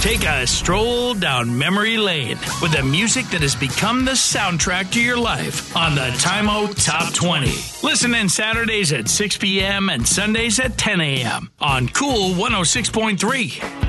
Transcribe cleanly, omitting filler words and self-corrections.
Take a stroll down memory lane with the music that has become the soundtrack to your life on the Time Out Top 20. Listen in Saturdays at 6 p.m. and Sundays at 10 a.m. on Cool 106.3.